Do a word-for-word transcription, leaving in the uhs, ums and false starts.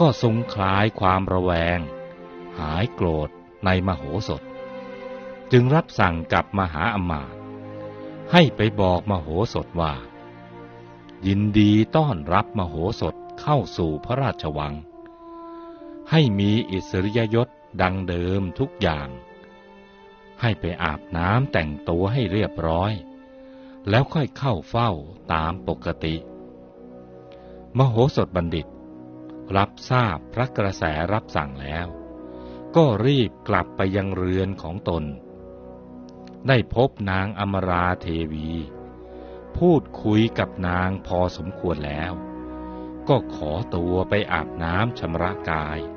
ก็ทรงคลายความระแวงหายโกรธในมโหสถจึงรับสั่งกับมหาอมาตย์ให้ไปบอกมโหสถว่ายินดีต้อนรับมโหสถเข้าสู่พระราชวังให้มีอิสริยยศดังเดิมทุกอย่างให้ไปอาบน้ำแต่งตัวให้เรียบร้อยแล้วค่อยเข้าเฝ้าตามปกติมโหสถบัณฑิตรับทราบพระกระแสรับสั่งแล้วก็รีบกลับไปยังเรือนของตนได้พบนางอมราเทวีพูดคุยกับนางพอสมควรแล้วก็ขอตัวไปอาบน้ำชำระกาย